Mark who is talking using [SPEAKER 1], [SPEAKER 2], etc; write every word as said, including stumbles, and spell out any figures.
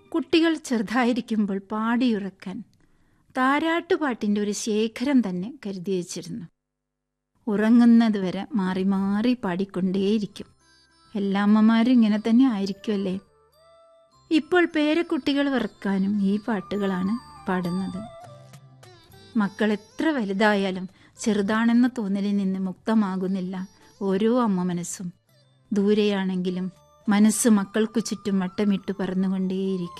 [SPEAKER 1] കുട്ടികൾ ചെറുതായിരിക്കുമ്പോൾ പാടിയുറക്കാൻ താരാട്ടുപാട്ടിൻ്റെ ഒരു ശേഖരം തന്നെ കരുതി വച്ചിരുന്നു. ഉറങ്ങുന്നതുവരെ മാറി മാറി പാടിക്കൊണ്ടേയിരിക്കും. എല്ലാ അമ്മമാരും ഇങ്ങനെ തന്നെ ആയിരിക്കുമല്ലേ? ഇപ്പോൾ പേരക്കുട്ടികൾ വറക്കാനും ഈ പാട്ടുകളാണ് പാടുന്നത്. മക്കൾ എത്ര വലുതായാലും ചെറുതാണെന്ന തോന്നലിൽ നിന്ന് മുക്തമാകുന്നില്ല ഓരോ അമ്മ മനസ്സും. ദൂരെയാണെങ്കിലും മനസ്സ് മക്കൾക്കു ചുറ്റും വട്ടമിട്ട് പറന്നുകൊണ്ടേയിരിക്കും.